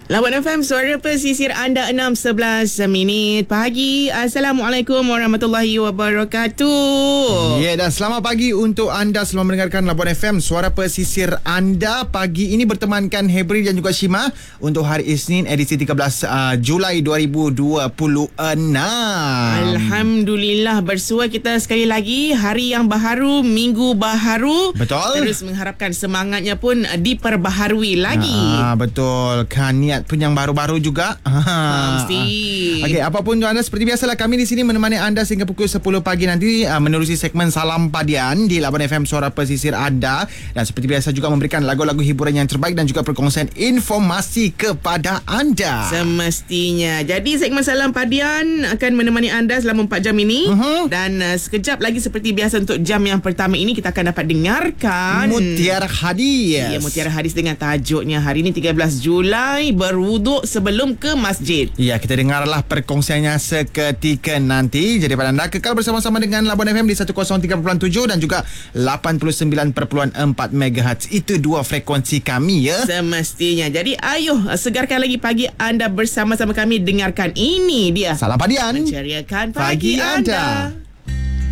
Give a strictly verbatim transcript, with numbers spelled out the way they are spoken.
Lawan F M, suara pesisir anda enam sebelas minit pagi. Assalamualaikum warahmatullahi wabarakatuh. Ya, dan selamat pagi untuk anda selalu mendengarkan Labuan F M, suara pesisir anda. Pagi ini bertemankan Hebri dan juga Shima untuk hari Isnin edisi tiga belas uh, Julai dua ribu dua puluh enam. Alhamdulillah, bersua kita sekali lagi. Hari yang baharu, minggu baharu. Betul. Terus mengharapkan semangatnya pun diperbaharui lagi. Ah, betul. Kan niat pun yang baru-baru juga. Ha, mesti. Okey, apapun anda, seperti biasalah kami di sini menemani anda sehingga pukul sepuluh pagi nanti uh, menerusi segmen Salam Padian di Labuan F M, suara pesisir anda, dan seperti biasa juga memberikan lagu-lagu hiburan yang terbaik dan juga perkongsian informasi kepada anda. Semestinya. Jadi segmen Salam Padian akan menemani anda selama empat jam ini. Uh-huh. Dan uh, sekejap lagi seperti biasa untuk jam yang pertama ini kita akan dapat dengarkan Mutiara Hadis. Ya, Mutiara Hadis dengan tajuknya hari ini tiga belas Julai, berwuduk sebelum ke masjid. Ya, kita dengarlah perkongsiannya seketika nanti. Jadi pada anda kekal bersama-sama dengan Labuan F M di seratus tiga perpuluhan tujuh dan juga lapan puluh sembilan perpuluhan empat megahertz. Itu dua frekuensi kami, ya. Semestinya. Jadi ayuh, segarkan lagi pagi anda bersama-sama kami. Dengarkan ini dia Salam Padian, menceriakan pagi, pagi anda, anda.